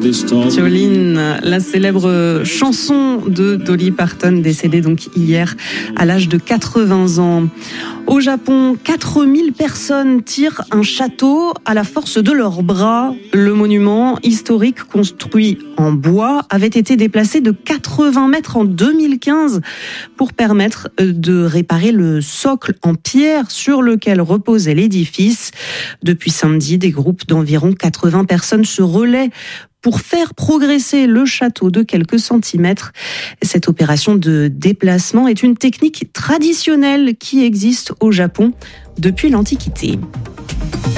Jolene, la célèbre chanson de Dolly Parton, décédée donc hier à l'âge de 80 ans. Au Japon, 4000 personnes tirent un château à la force de leurs bras. Le monument historique construit en bois avait été déplacé de 80 mètres en 2015 pour permettre de réparer le socle en pierre sur lequel reposait l'édifice. Depuis samedi, des groupes d'environ 80 personnes se relaient pour faire progresser le château de quelques centimètres. Cette opération de déplacement est une technique traditionnelle qui existe au Japon depuis l'Antiquité.